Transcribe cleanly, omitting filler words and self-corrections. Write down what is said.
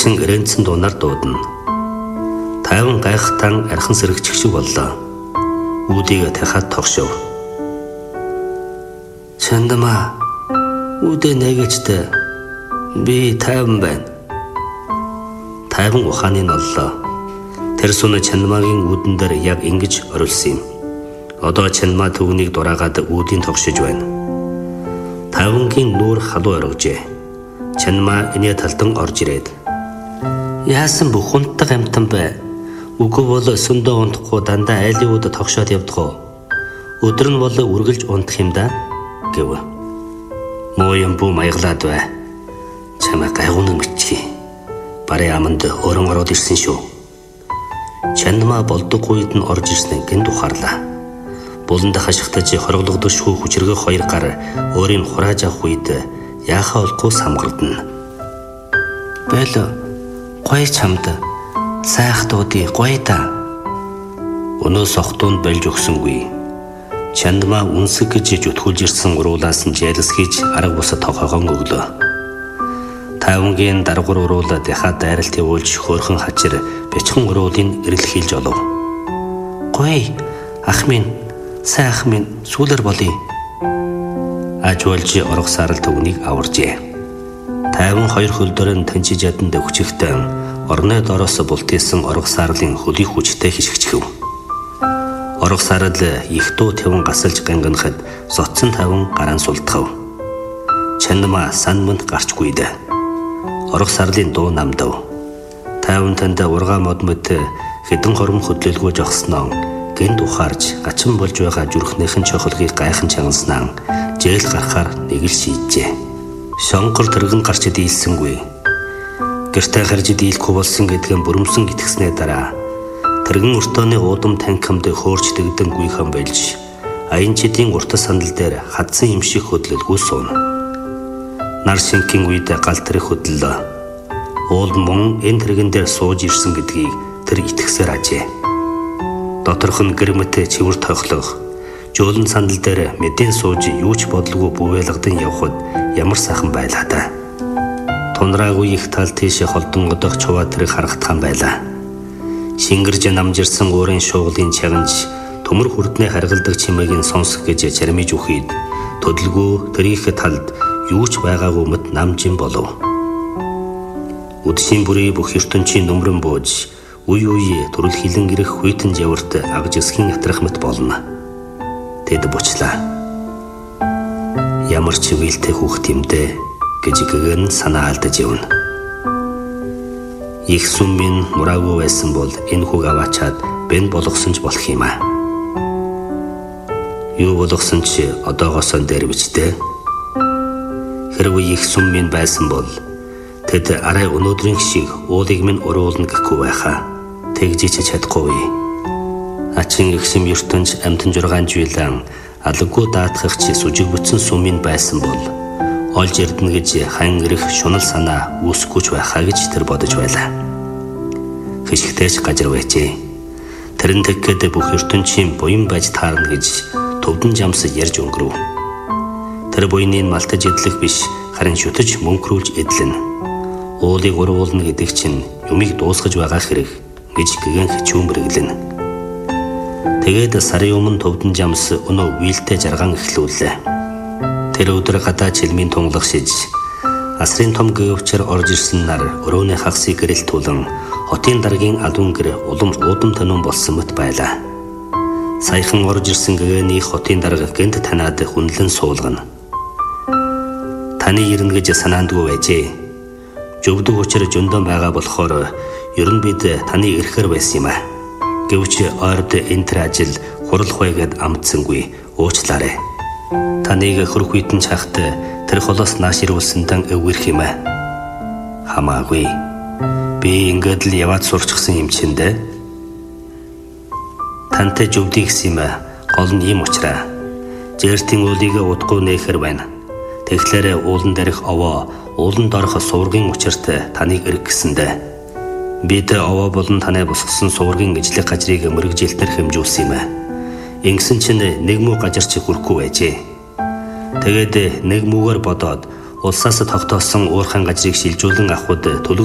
хачин ирэнцэн дуунаар дуудана. Тайван гайхтан архан сэрэгчих шиг боллоо. Үүдийг дахиад тогшов. Чандмаа, үүдээ нэгэжтэй. Би тайван байна. Тайван ухааны ноллоо. Тэр сүнэ Чандмаагийн үүдэн дээр яг ингэж орилсон юм. Одоо Чандмаа төвнийг дураагаад үүдийн тогшиж байна. Тайвангийн нүүр халуу оргижээ. Чандмаа инээ талдан орж ирээд. Яасан бүх унтдаг амтан бай. Үгүй бол сүндөө унтахгүй дандаа айлын үүд тогшоод явдах уу? Өдөр нь бол үргэлж унтах юм да гэв. Муу юм бүү маяглаад бай. Чамаа гайгуунан мичхий. Барын аманд өрөн ороод ирсэн шүү. Чандмаа болдог үед нь орж ирсэн гэнт ухаарлаа. Буланда хашигтаж хорглогдошгүй хүчрэг хоёр гар өөрийн хурааж авах үед яахаа олохгүй самгардна. Болоо гоё чамд сайх дуудий гоё да. Өнөө сохтуунд болж өгсөнгүй. Чандмаа үнсэг гэж зүтгүүлж ирсэн уруулаас нь жайлсхийж арга бусад тохойгон өглөө. Тайвангийн даргуур уруулаад дахиад дайралт явуулж хөөрхөн хачир бячхан уруулын эрэлхийлж олов. Гоё ах минь, сайн ах минь сүүлэр болъё. Ажуулж орох сарал төвнийг аваржээ. Тайван хоёр хөлдөр нь танчиж яданд хүчигтэй орны дороос бултээсэн орох сарлын хөлийг хүчтэй хишгчгэв. Орох сарал их дуу таван гасалж ганганахад зодсон таван гараан султгав. Чандмаа санманд гарчгүй дээ. Орох сарлын дуу намдав. Тайван танд ургаа модмот хэдэн хором хөдлөлгөө жогсноо гэнт ухаарж гачин болж байгаа зүрхнийхэн чохолгийг гайхан чангаснаа жээл гарахаар нэг л шийджээ. Шонгор тэргэн гарч дийлсэнгүй. Гэртээ гарч дийлэхгүй болсон гэдгэн бүрэмсэн итгэснээ дараа тэргэн өртөөний уудам танкамд хөөрч дэгдэнгүй хэн болж аянчидын урта сандал дээр хадсан юм шиг хөдлөлгүй суuna. Нар шингийн үед галтрах хөдлөлөө. Уул мөн энэ тэргэн дээр сууж ирсэн гэдгийг тэр итгэсээр ажээ. Доторх нь гэрмэт чивэр тохлох. Жуулан сандал дээр мэдэн сууж юу ч бодлого бүвэлгдэн явхад ямар сайхан байлаа да. Тунраагүй их тал тийшээ холдон годох чуваа тэрэг харагдхан байлаа. Шингэрж намжирсан уурын шуугалын чаганж төмөр хүрднээ харгалдаг чимээг нь сонсох гэж чармиж үхийд төдөлгөө тэрийх талд юу ч байгаагүй мэт намжин болов. Үдшийн бүрий бүх ертөнцийн нөмрөн бууж үе үе төрөл хилэн ирэх хүйтэн жаварт агж эсхийн атрах мэт болно. Тэд бучлаа. Ямар ч вилтэй хүүхд юм дээ гэж гэгэн санаа алдаж явна. Их сүм минь мураагүй байсан бол энэ хүүг аваачаад бэн болгосон ч болох юм аа. Юу болгосон ч одоогоос дээр бичтэй. Хэрвээ их сүм минь байсан бол тэд арай өнөөдрийн шиг уулыг минь уруулна гэхгүй байхаа. Тэгжиж чадахгүй. Ачин их сэм ертөнц амтан 6 жилийн алгуу даатгах чи сүжиг бүтсэн сүмийн байсан бол олж ирдэн гэж хан ирэх шунал санаа үүсгүйч байхаа гэж тэр бодож байлаа. Хишгтэйч гажир байжээ. Тэрэн тэггээд бүх ертөнцийн буян байж таарна гэж төвдөн жамс ярьж өнгөрөв. Тэр буйныг малтаж идэлэх биш харин шүтэж мөнхрүүлж идэлнэ. Уулыг уруулна гэдэг чинь юмыг дуусгаж байгаа хэрэг гэж гэгэн хичүүн мэргэлэн. Тэгээд сарын өмнө төвдөн жамс өнөө вилтэй жарган эхлүүллээ. Тэр өдөр гадаа чилмийн тунгалах шиж асрын том гөвчөр орж ирсэн нар өрөөний хагсыг гэрэлтүүлэн хотын даргийн алуун гэр улам уудам танун болсон мэт байлаа. Саяхан орж ирсэн гэгэний хотын дарга гэнт танаад хүнлэн суулгана. Таны ирнэ гэж санаандгүй байжээ. Зөвдөг учир зөндөөн байгаа болохоор ер нь бид таны ирэхэр байсан юм аа. Гэвч ойрд энэ төр ажил хурлах байгаад амтсангүй уучлаарай. Таныг хөрөх үйтэн чахт тэр холоос нааш ирүүлсэн дан өвгөрх юм аа. Хамаагүй. Би ингээд л яваад сурчсан юм чиндээ. Тантай зөвдөг гэсэн юм аа. Гол нь юм учраа. Жертийн уулыг удахгүй нээхэр байна. Тэгэхээр уулан дээрх овоо ууланд орох суургийн учирт таныг ирэх гэсэндэ. Бид овоо болон танай босгосон суургийн ижлэг гажрыг мөрөгжилтэр хэмжүүлсэн юм аа. Ингэсэн чинь нэг муу гажирч хүрхгүй байжээ. Тэгээд нэг мүүгээр бодоод улсаас тогтоосон уурхайн гажрыг шилжүүлэн авахд төлөв